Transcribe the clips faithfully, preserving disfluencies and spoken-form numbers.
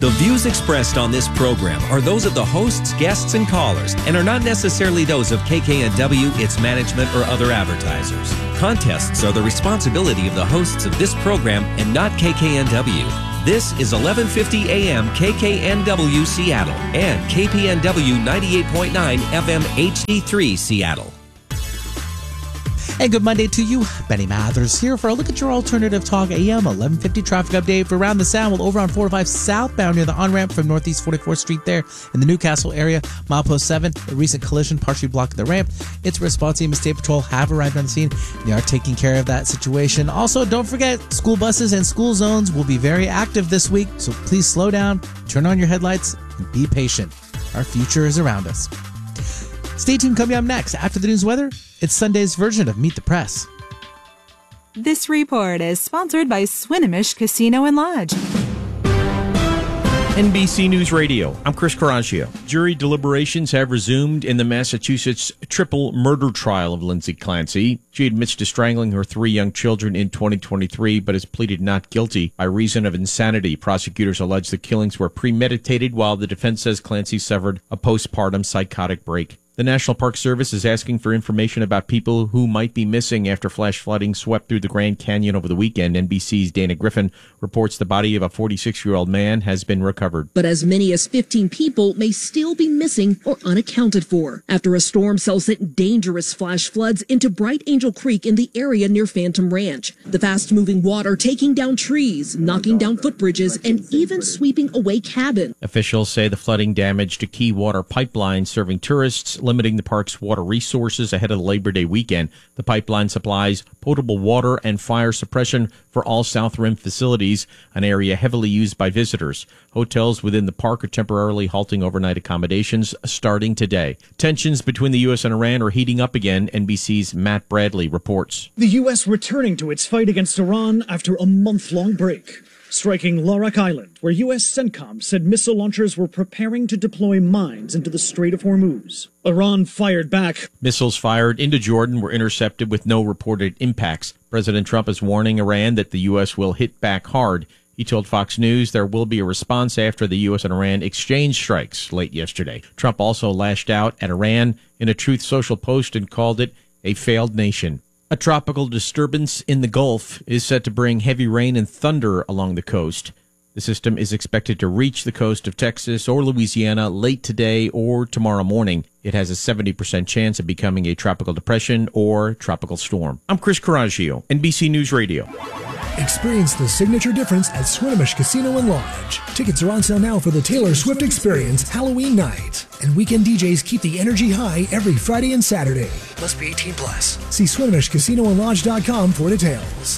The views expressed on this program are those of the hosts, guests, and callers and are not necessarily those of K K N W, its management, or other advertisers. Contests are the responsibility of the hosts of this program and not K K N W. This is eleven fifty A M K K N W Seattle and K P N W ninety-eight point nine F M H D three Seattle. And good Monday to you. Benny Mathers here for a look at your Alternative Talk A M eleven fifty traffic update for around the Sound. Well, over on four oh five southbound near the on-ramp from Northeast forty-fourth Street there in the Newcastle area. Milepost seven, a recent collision partially blocking the ramp. Its response team and State Patrol have arrived on the scene. They are taking care of that situation. Also, don't forget, school buses and school zones will be very active this week, so please slow down, turn on your headlights, and be patient. Our future is around us. Stay tuned. Coming up next, after the news weather, it's Sunday's version of Meet the Press. This report is sponsored by Swinomish Casino and Lodge. N B C News Radio, I'm Chris Caraccio. Jury deliberations have resumed in the Massachusetts triple murder trial of Lindsay Clancy. She admits to strangling her three young children in twenty twenty-three, but has pleaded not guilty by reason of insanity. Prosecutors allege the killings were premeditated, while the defense says Clancy suffered a postpartum psychotic break. The National Park Service is asking for information about people who might be missing after flash flooding swept through the Grand Canyon over the weekend. N B C's Dana Griffin reports the body of a forty-six-year-old man has been recovered. But as many as fifteen people may still be missing or unaccounted for after a storm cell sent dangerous flash floods into Bright Angel Creek in the area near Phantom Ranch. The fast-moving water taking down trees, knocking down footbridges, and even sweeping away cabins. Officials say the flooding damaged a key water pipeline serving tourists, limiting the park's water resources ahead of the Labor Day weekend. The pipeline supplies potable water and fire suppression for all South Rim facilities, an area heavily used by visitors. Hotels within the park are temporarily halting overnight accommodations starting today. Tensions between the U S and Iran are heating up again, N B C's Matt Bradley reports. The U S returning to its fight against Iran after a month-long break, striking Larak Island, where U S CENTCOM said missile launchers were preparing to deploy mines into the Strait of Hormuz. Iran fired back. Missiles fired into Jordan were intercepted with no reported impacts. President Trump is warning Iran that the U S will hit back hard. He told Fox News there will be a response after the U S and Iran exchanged strikes late yesterday. Trump also lashed out at Iran in a Truth Social post and called it a failed nation. A tropical disturbance in the Gulf is set to bring heavy rain and thunder along the coast. The system is expected to reach the coast of Texas or Louisiana late today or tomorrow morning. It has a seventy percent chance of becoming a tropical depression or tropical storm. I'm Chris Caraccio, N B C News Radio. Experience the signature difference at Swinomish Casino and Lodge. Tickets are on sale now for the Taylor Swift Experience Halloween night. And weekend D Js keep the energy high every Friday and Saturday. Must be eighteen plus. See Swinomish Casino and Lodge dot com for details.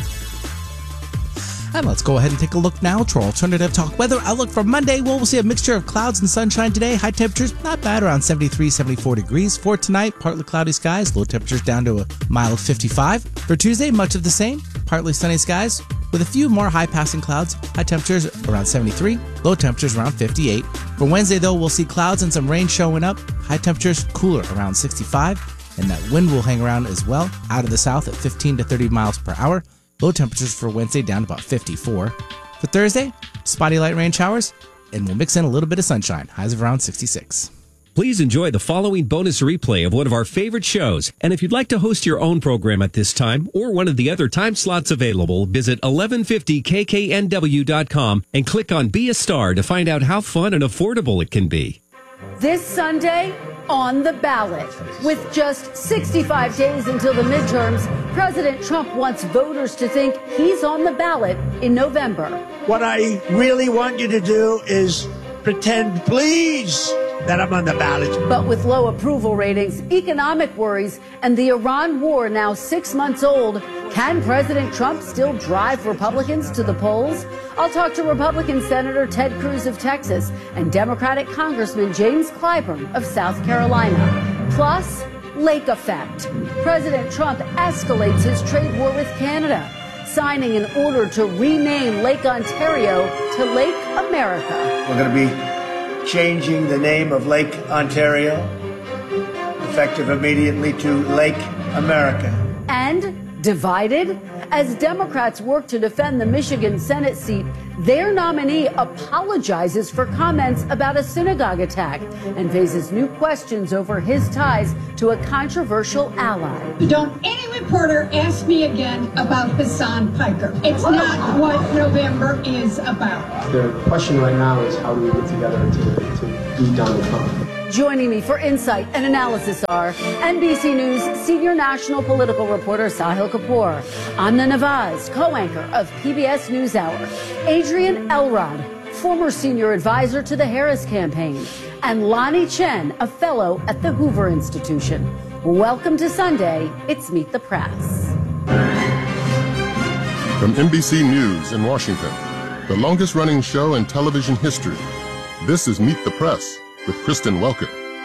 And let's go ahead and take a look now to our Alternative Talk weather outlook for Monday. Well, we'll see a mixture of clouds and sunshine today. High temperatures, not bad, around seventy-three, seventy-four degrees. For tonight, partly cloudy skies. Low temperatures down to a mild fifty-five. For Tuesday, much of the same. Partly sunny skies with a few more high-passing clouds. High temperatures around seventy-three. Low temperatures around fifty-eight. For Wednesday, though, we'll see clouds and some rain showing up. High temperatures cooler around sixty-five. And that wind will hang around as well, out of the south at fifteen to thirty miles per hour. Low temperatures for Wednesday down to about fifty-four. For Thursday, spotty light rain showers, and we'll mix in a little bit of sunshine. Highs of around sixty-six. Please enjoy the following bonus replay of one of our favorite shows. And if you'd like to host your own program at this time or one of the other time slots available, visit eleven fifty K K N W dot com and click on Be a Star to find out how fun and affordable it can be. This Sunday, on the ballot. With just sixty-five days until the midterms, President Trump wants voters to think he's on the ballot in November. What I really want you to do is pretend, please, that I'm on the ballot. But with low approval ratings, economic worries, and the Iran war now six months old, can President Trump still drive Republicans to the polls? I'll talk to Republican Senator Ted Cruz of Texas and Democratic Congressman James Clyburn of South Carolina. Plus, lake effect. President Trump escalates his trade war with Canada, signing an order to rename Lake Ontario to Lake America. We're going to be changing the name of Lake Ontario, effective immediately, to Lake America. And divided? As Democrats work to defend the Michigan Senate seat, Their nominee apologizes for comments about a synagogue attack and faces new questions over his ties to a controversial ally. Don't any reporter ask me again about Hassan Piker. It's not what November is about. The question right now is how do we get together to, to beat Donald Trump? Joining me for insight and analysis are N B C News senior national political reporter Sahil Kapoor, Amna Nawaz, co-anchor of P B S NewsHour, Adrian Elrod, former senior advisor to the Harris campaign, and Lonnie Chen, a fellow at the Hoover Institution. Welcome to Sunday. It's Meet the Press. From N B C News in Washington, the longest-running show in television history, this is Meet the Press with Kristen Welker.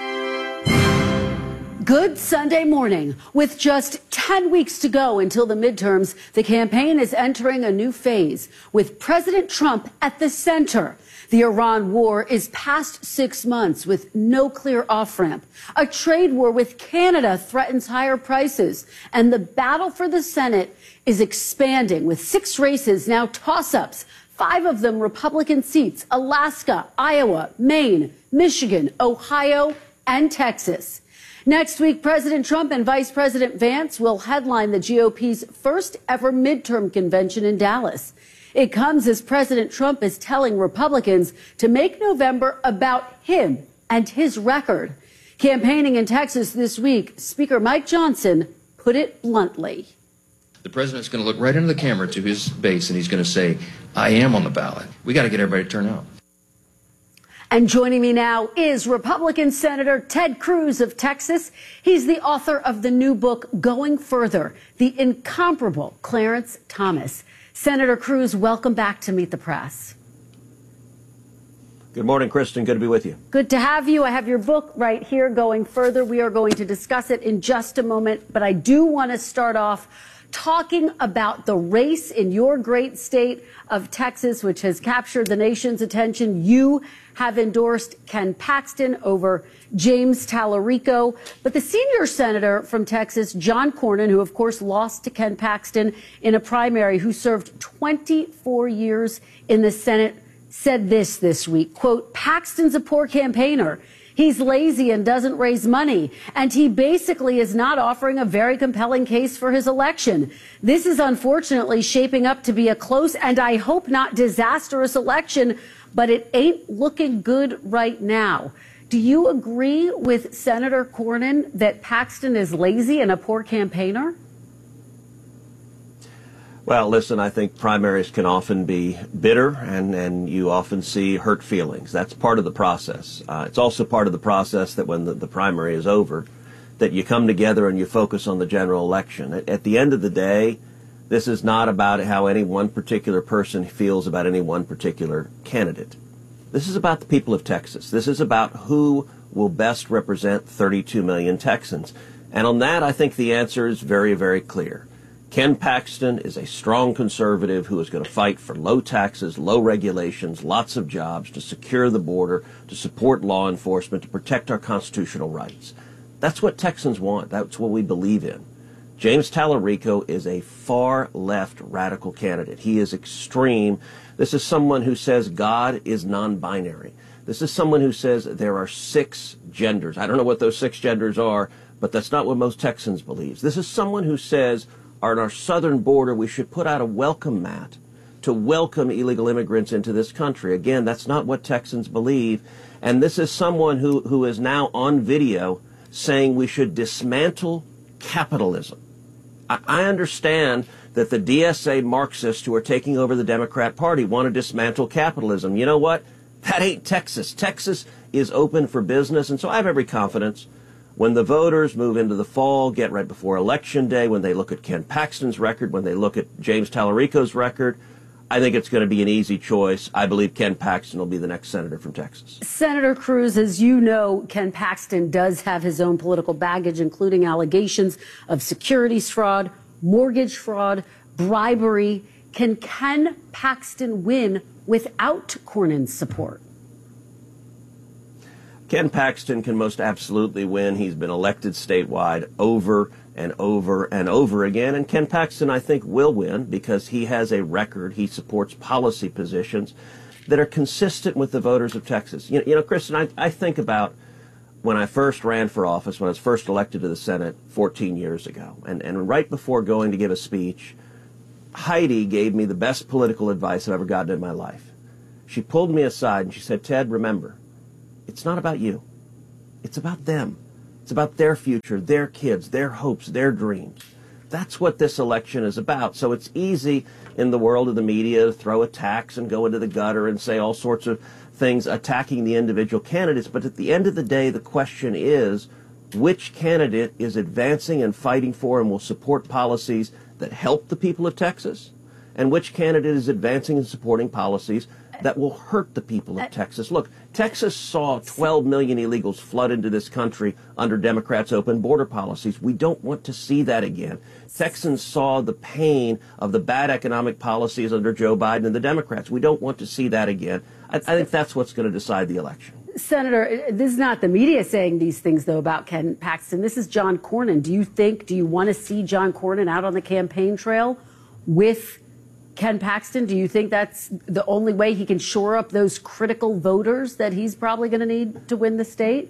Good Sunday morning. With just ten weeks to go until the midterms, the campaign is entering a new phase with President Trump at the center. The Iran war is past six months with no clear off-ramp. A trade war with Canada threatens higher prices. And the battle for the Senate is expanding with six races now toss-ups. Five of them Republican seats: Alaska, Iowa, Maine, Michigan, Ohio, and Texas. Next week, President Trump and Vice President Vance will headline the G O P's first ever midterm convention in Dallas. It comes as President Trump is telling Republicans to make November about him and his record. Campaigning in Texas this week, Speaker Mike Johnson put it bluntly. The president's going to look right into the camera to his base and he's going to say, I am on the ballot. We got to get everybody to turn out. And joining me now is Republican Senator Ted Cruz of Texas. He's the author of the new book, Going Further, the incomparable Clarence Thomas. Senator Cruz, welcome back to Meet the Press. Good morning, Kristen. Good to be with you. Good to have you. I have your book right here, Going Further. We are going to discuss it in just a moment, but I do want to start off talking about the race in your great state of Texas, which has captured the nation's attention. You have endorsed Ken Paxton over James Tallarico. But the senior senator from Texas, John Cornyn, who of course lost to Ken Paxton in a primary, who served twenty-four years in the Senate, said this this week, quote, Paxton's a poor campaigner. He's lazy and doesn't raise money, and he basically is not offering a very compelling case for his election. This is unfortunately shaping up to be a close and I hope not disastrous election, but it ain't looking good right now. Do you agree with Senator Cornyn that Paxton is lazy and a poor campaigner? Well, listen, I think primaries can often be bitter, and, and you often see hurt feelings. That's part of the process. Uh, it's also part of the process that when the, the primary is over, that you come together and you focus on the general election. At, at the end of the day, this is not about how any one particular person feels about any one particular candidate. This is about the people of Texas. This is about who will best represent thirty-two million Texans. And on that, I think the answer is very, very clear. Ken Paxton is a strong conservative who is going to fight for low taxes, low regulations, lots of jobs, to secure the border, to support law enforcement, to protect our constitutional rights. That's what Texans want. That's what we believe in. James Tallarico is a far-left radical candidate. He is extreme. This is someone who says God is non-binary. This is someone who says there are six genders. I don't know what those six genders are, but that's not what most Texans believe. This is someone who says on our southern border, we should put out a welcome mat to welcome illegal immigrants into this country. Again, that's not what Texans believe. And this is someone who, who is now on video saying we should dismantle capitalism. I, I understand that the D S A Marxists who are taking over the Democrat Party want to dismantle capitalism. You know what? That ain't Texas. Texas is open for business, and so I have every confidence when the voters move into the fall, get right before Election Day, when they look at Ken Paxton's record, when they look at James Tallarico's record, I think it's going to be an easy choice. I believe Ken Paxton will be the next senator from Texas. Senator Cruz, as you know, Ken Paxton does have his own political baggage, including allegations of securities fraud, mortgage fraud, bribery. Can Ken Paxton win without Cornyn's support? Ken Paxton can most absolutely win. He's been elected statewide over and over and over again. And Ken Paxton, I think, will win because he has a record. He supports policy positions that are consistent with the voters of Texas. You know, you know Kristen, I, I think about when I first ran for office, when I was first elected to the Senate fourteen years ago. And, and right before going to give a speech, Heidi gave me the best political advice I've ever gotten in my life. She pulled me aside and she said, Ted, remember, it's not about you. It's about them. It's about their future, their kids, their hopes, their dreams. That's what this election is about. So it's easy in the world of the media to throw attacks and go into the gutter and say all sorts of things attacking the individual candidates. But at the end of the day, the question is, which candidate is advancing and fighting for and will support policies that help the people of Texas, and which candidate is advancing and supporting policies that will hurt the people of Texas. Look, Texas saw twelve million illegals flood into this country under Democrats' open border policies. We don't want to see that again. Texans saw the pain of the bad economic policies under Joe Biden and the Democrats. We don't want to see that again. I, I think that's what's going to decide the election. Senator, this is not the media saying these things, though, about Ken Paxton. This is John Cornyn. Do you think, do you want to see John Cornyn out on the campaign trail with Ken Paxton? Do you think that's the only way he can shore up those critical voters that he's probably going to need to win the state?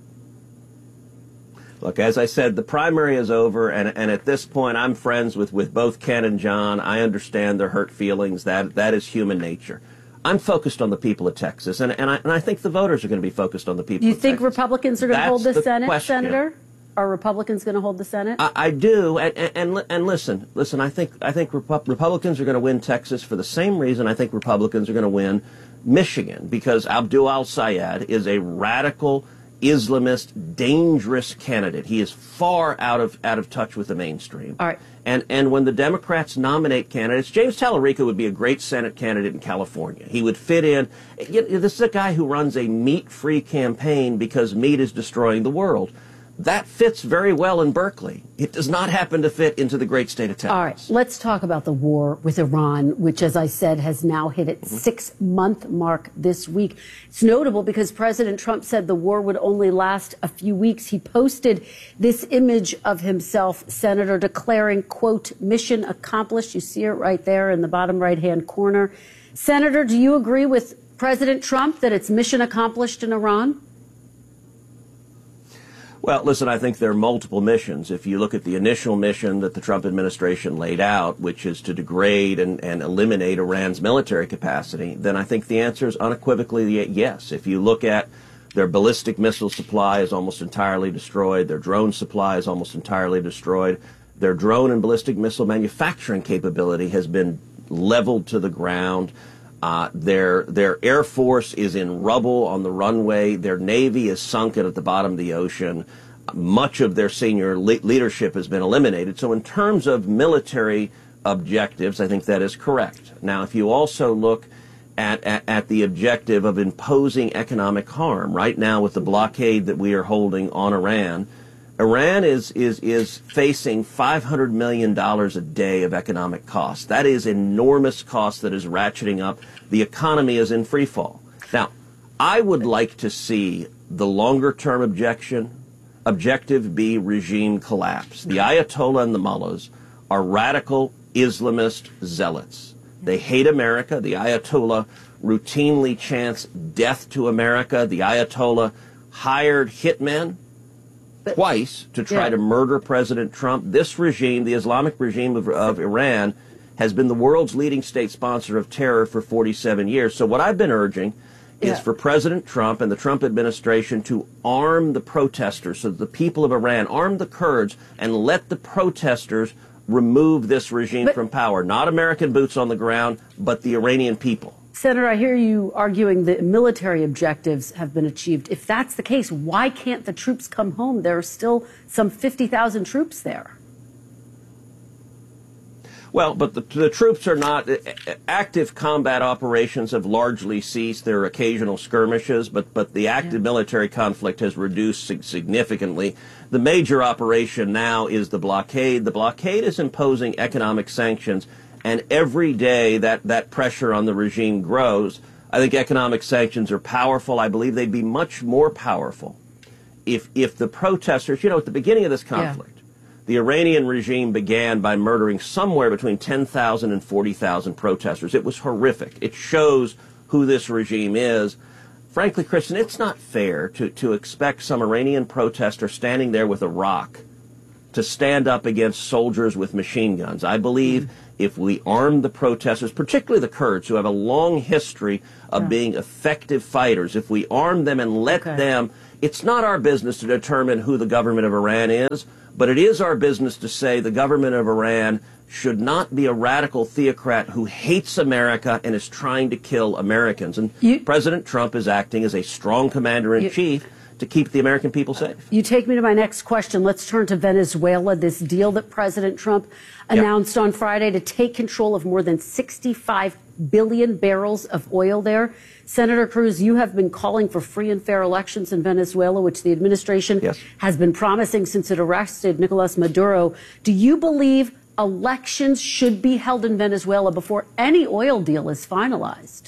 Look, as I said, the primary is over, and, and at this point, I'm friends with, with both Ken and John. I understand their hurt feelings. That that is human nature. I'm focused on the people of Texas, and, and, I, and I think the voters are going to be focused on the people Do you of think Texas. Republicans are going to hold the, the Senate, question. Senator? Are Republicans going to hold the Senate? I, I do, and, and, and, and listen, listen. I think I think Repu- Republicans are going to win Texas for the same reason I think Republicans are going to win Michigan, because Abdul al-Sayed is a radical Islamist, dangerous candidate. He is far out of out of touch with the mainstream. All right. And and when the Democrats nominate candidates, James Tallarico would be a great Senate candidate in California. He would fit in. You know, this is a guy who runs a meat-free campaign because meat is destroying the world. That fits very well in Berkeley. It does not happen to fit into the great state of Texas. All right, let's talk about the war with Iran, which, as I said, has now hit its mm-hmm. six-month mark this week. It's notable because President Trump said the war would only last a few weeks. He posted this image of himself, Senator, declaring, quote, mission accomplished. You see it right there in the bottom right-hand corner. Senator, do you agree with President Trump that it's mission accomplished in Iran? Well, listen, I think there are multiple missions. If you look at the initial mission that the Trump administration laid out, which is to degrade and, and eliminate Iran's military capacity, then I think the answer is unequivocally yes. If you look at their ballistic missile supply is almost entirely destroyed, their drone supply is almost entirely destroyed, their drone and ballistic missile manufacturing capability has been leveled to the ground. Uh, their their Air Force is in rubble on the runway. Their Navy is sunken at the bottom of the ocean. Much of their senior le- leadership has been eliminated. So in terms of military objectives, I think that is correct. Now, if you also look at, at, at the objective of imposing economic harm, right now with the blockade that we are holding on Iran, Iran is, is, is facing five hundred million dollars a day of economic costs. That is enormous cost that is ratcheting up. The economy is in free fall. Now, I would like to see the longer-term objection, objective be regime collapse. The Ayatollah and the mullahs are radical Islamist zealots. They hate America. The Ayatollah routinely chants death to America. The Ayatollah hired hitmen But, twice to try yeah. to murder President Trump. This regime, the Islamic regime of, of Iran, has been the world's leading state sponsor of terror for forty-seven years. So what I've been urging yeah. is for President Trump and the Trump administration to arm the protesters, so that the people of Iran arm the Kurds and let the protesters remove this regime but, from power. Not American boots on the ground, but the Iranian people. Senator, I hear you arguing that military objectives have been achieved. If that's the case, why can't the troops come home? There are still some fifty thousand troops there. Well, but the, the troops are not active combat operations have largely ceased. There are occasional skirmishes, but, but the active yeah. military conflict has reduced significantly. The major operation now is the blockade. The blockade is imposing economic sanctions. And every day that, that pressure on the regime grows, I think economic sanctions are powerful. I believe they'd be much more powerful if if the protesters, you know, at the beginning of this conflict, yeah. the Iranian regime began by murdering somewhere between ten thousand and forty thousand protesters. It was horrific. It shows who this regime is. Frankly, Kristen, it's not fair to, to expect some Iranian protester standing there with a rock to stand up against soldiers with machine guns. I believe mm-hmm. if we arm the protesters, particularly the Kurds, who have a long history of yeah. being effective fighters, if we arm them and let okay. them, it's not our business to determine who the government of Iran is, but it is our business to say the government of Iran should not be a radical theocrat who hates America and is trying to kill Americans. And you, President Trump is acting as a strong commander-in-chief to keep the American people safe. You take me to my next question. Let's turn to Venezuela, this deal that President Trump announced yep. on Friday to take control of more than sixty-five billion barrels of oil there. Senator Cruz, you have been calling for free and fair elections in Venezuela, which the administration yes. has been promising since it arrested Nicolas Maduro. Do you believe elections should be held in Venezuela before any oil deal is finalized?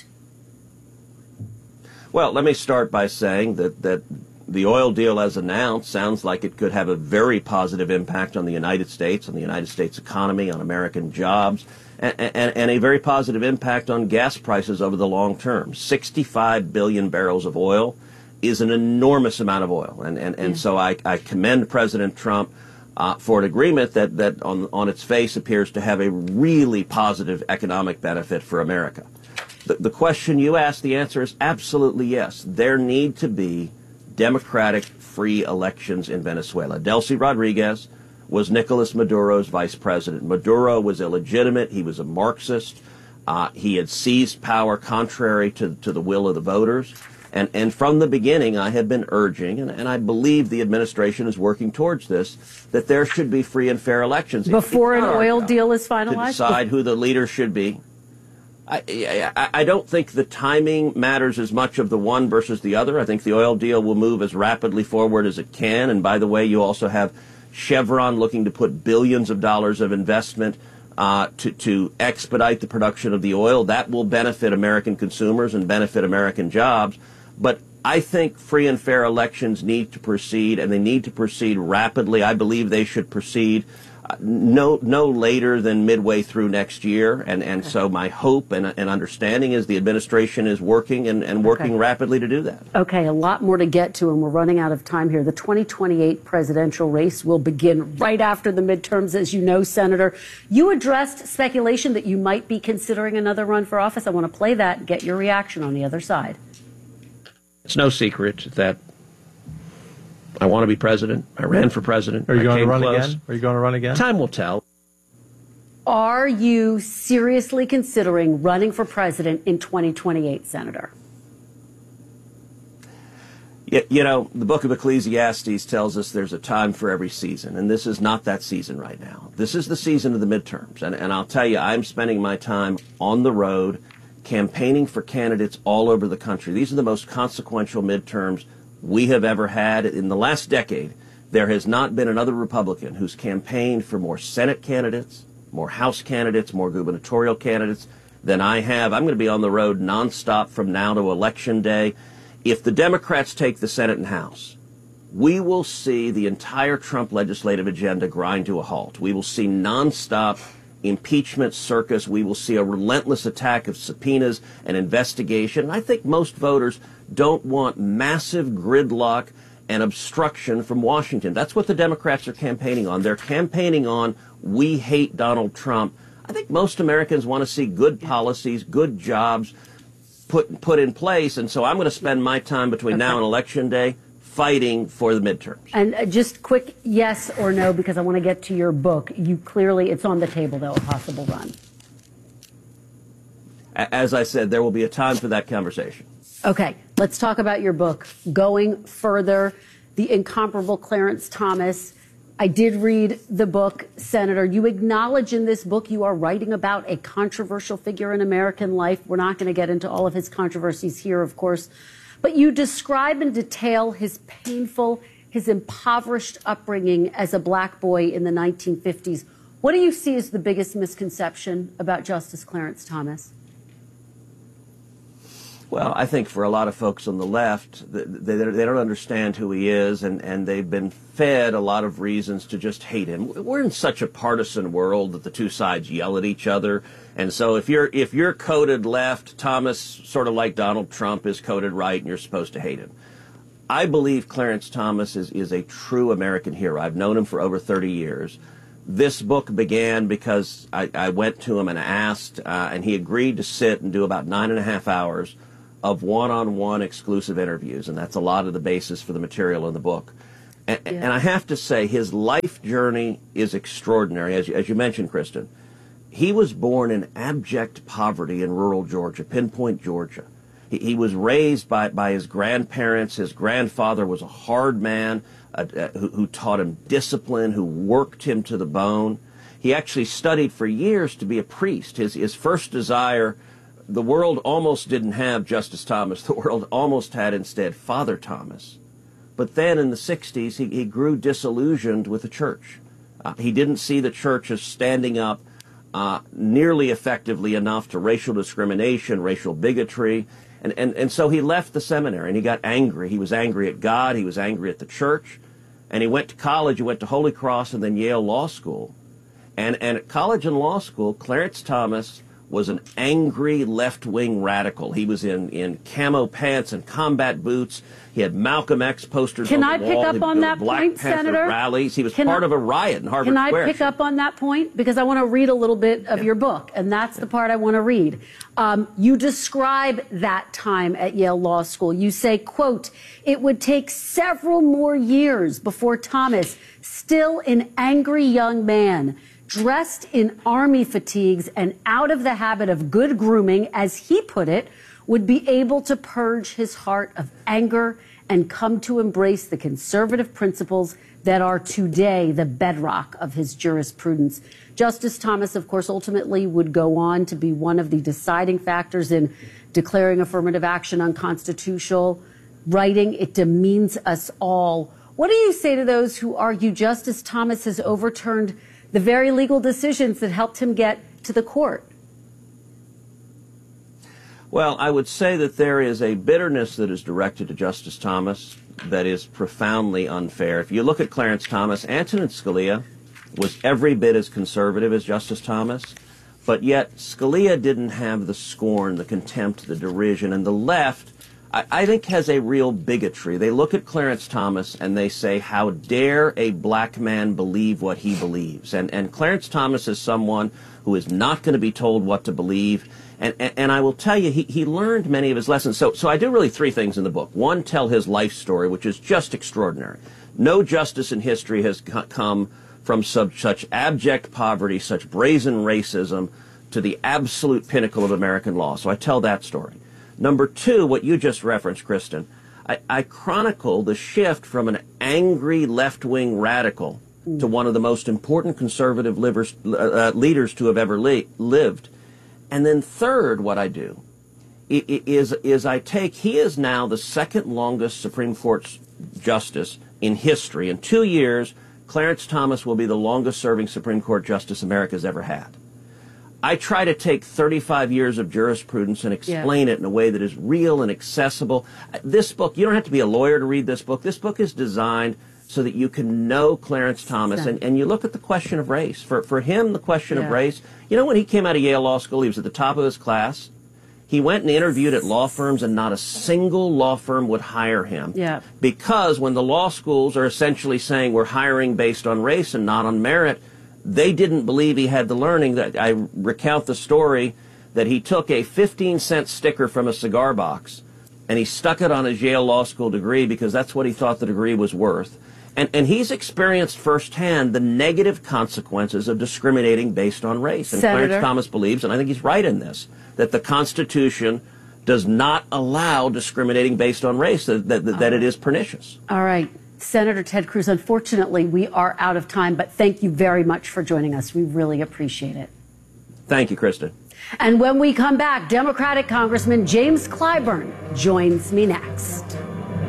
Well, let me start by saying that, that the oil deal as announced sounds like it could have a very positive impact on the United States, on the United States economy, on American jobs, and, and, and a very positive impact on gas prices over the long term. sixty-five billion barrels of oil is an enormous amount of oil. And, and, and yeah. so I, I commend President Trump uh, for an agreement that, that on, on its face appears to have a really positive economic benefit for America. The, the question you asked, the answer is absolutely yes. There need to be democratic, free elections in Venezuela. Delcy Rodriguez was Nicolas Maduro's vice president. Maduro was illegitimate. He was a Marxist. Uh, he had seized power contrary to, to the will of the voters. And, and from the beginning, I have been urging, and, and I believe the administration is working towards this, that there should be free and fair elections. Before an oil deal is finalized? To decide who the leader should be. I, I, I don't think the timing matters as much of the one versus the other. I think the oil deal will move as rapidly forward as it can. And by the way, you also have Chevron looking to put billions of dollars of investment uh, to, to expedite the production of the oil. That will benefit American consumers and benefit American jobs. But I think free and fair elections need to proceed, and they need to proceed rapidly. I believe they should proceed Uh, no no later than midway through next year. And, and okay. so my hope and, and understanding is the administration is working and, and working okay. rapidly to do that. Okay, a lot more to get to, and we're running out of time here. The twenty twenty-eight presidential race will begin right after the midterms, as you know, Senator. You addressed speculation that you might be considering another run for office. I want to play that and get your reaction on the other side. It's no secret that I want to be president. I ran for president. Are you I going to run close. again? Are you going to run again? Time will tell. Are you seriously considering running for president in twenty twenty-eight, Senator? You, you know, the book of Ecclesiastes tells us there's a time for every season, and this is not that season right now. This is the season of the midterms, and, and I'll tell you, I'm spending my time on the road campaigning for candidates all over the country. These are the most consequential midterms we have ever had. In the last decade, there has not been another Republican who's campaigned for more Senate candidates, more House candidates, more gubernatorial candidates than I have. I'm going to be on the road nonstop from now to Election Day. If the Democrats take the Senate and House, we will see the entire Trump legislative agenda grind to a halt. We will see nonstop impeachment circus. We will see a relentless attack of subpoenas and investigation. And I think most voters don't want massive gridlock and obstruction from Washington. That's what the Democrats are campaigning on. They're campaigning on, we hate Donald Trump. I think most Americans want to see good policies, good jobs put put in place. And so I'm going to spend my time between okay. now and Election Day fighting for the midterms. And uh, just quick yes or no, because I want to get to your book. You clearly, it's on the table, though, a possible run. As I said, there will be a time for that conversation. Okay, let's talk about your book, Going Further, The Incomparable Clarence Thomas. I did read the book, Senator. You acknowledge in this book you are writing about a controversial figure in American life. We're not going to get into all of his controversies here, of course. But you describe in detail his painful, his impoverished upbringing as a black boy in the nineteen fifties. What do you see as the biggest misconception about Justice Clarence Thomas? Well, I think for a lot of folks on the left, they, they, they don't understand who he is, and, and they've been fed a lot of reasons to just hate him. We're in such a partisan world that the two sides yell at each other. And so if you're if you're coded left, Thomas, sort of like Donald Trump, is coded right, and you're supposed to hate him. I believe Clarence Thomas is, is a true American hero. I've known him for over thirty years. This book began because I, I went to him and asked, uh, and he agreed to sit and do about nine and a half hours of one-on-one exclusive interviews, and that's a lot of the basis for the material in the book. And, yeah. and I have to say, his life journey is extraordinary, as you, as you mentioned, Kristen. He was born in abject poverty in rural Georgia, Pinpoint, Georgia. He, he was raised by, by his grandparents. His grandfather was a hard man uh, uh, who, who taught him discipline, who worked him to the bone. He actually studied for years to be a priest. His, his first desire, the world almost didn't have Justice Thomas. The world almost had instead Father Thomas. But then in the sixties, he, he grew disillusioned with the church. Uh, he didn't see the church as standing up uh, nearly effectively enough to racial discrimination, racial bigotry. And, and, and so he left the seminary, and he got angry. He was angry at God. He was angry at the church. And he went to college. He went to Holy Cross and then Yale Law School. And, and at college and law school, Clarence Thomas was an angry left-wing radical. He was in, in camo pants and combat boots. He had Malcolm X posters Can on I the pick wall. up He on that Black point, Panther Senator? rallies. He was Can part I, of a riot in Harvard Can I Square. pick up on that point? Because I want to read a little bit of yeah. your book, and that's yeah. the part I want to read. Um, you describe that time at Yale Law School. You say, quote, "It would take several more years before Thomas, still an angry young man, dressed in army fatigues and out of the habit of good grooming, as he put it, would be able to purge his heart of anger and come to embrace the conservative principles that are today the bedrock of his jurisprudence." Justice Thomas, of course, ultimately would go on to be one of the deciding factors in declaring affirmative action unconstitutional, writing, "It demeans us all." What do you say to those who argue Justice Thomas has overturned the very legal decisions that helped him get to the court? Well, I would say that there is a bitterness that is directed to Justice Thomas that is profoundly unfair. If you look at Clarence Thomas, Antonin Scalia was every bit as conservative as Justice Thomas, but yet Scalia didn't have the scorn, the contempt, the derision, and the left, I, I think, has a real bigotry. They look at Clarence Thomas and they say, how dare a black man believe what he believes? And, and Clarence Thomas is someone who is not going to be told what to believe. And, and, and I will tell you, he, he learned many of his lessons. So, so I do really three things in the book. One, tell his life story, which is just extraordinary. No justice in history has come from such, such abject poverty, such brazen racism, to the absolute pinnacle of American law. So I tell that story. Number two, what you just referenced, Kristen, I, I chronicle the shift from an angry left-wing radical mm. to one of the most important conservative livers, uh, leaders to have ever li lived. And then third, what I do is, is I take, he is now the second longest Supreme Court justice in history. In two years, Clarence Thomas will be the longest serving Supreme Court justice America's ever had. I try to take thirty-five years of jurisprudence and explain yeah. it in a way that is real and accessible. This book, you don't have to be a lawyer to read this book. This book is designed so that you can know Clarence Thomas, and, and you look at the question of race. For, for him, the question yeah. of race, you know, when he came out of Yale Law School, he was at the top of his class. He went and interviewed at law firms, and not a single law firm would hire him. Yeah. Because when the law schools are essentially saying we're hiring based on race and not on merit, they didn't believe he had the learning. That I recount the story that he took a fifteen cent sticker from a cigar box and he stuck it on his Yale Law School degree because that's what he thought the degree was worth. And, and he's experienced firsthand the negative consequences of discriminating based on race. And Senator. Clarence Thomas believes, and I think he's right in this, that the Constitution does not allow discriminating based on race, that, that, that, that it is pernicious. All right. Senator Ted Cruz, unfortunately, we are out of time, but thank you very much for joining us. We really appreciate it. Thank you, Kristen. And when we come back, Democratic Congressman James Clyburn joins me next.